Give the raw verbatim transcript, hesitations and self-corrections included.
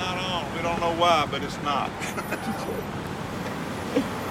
not on. We don't know why, but it's not.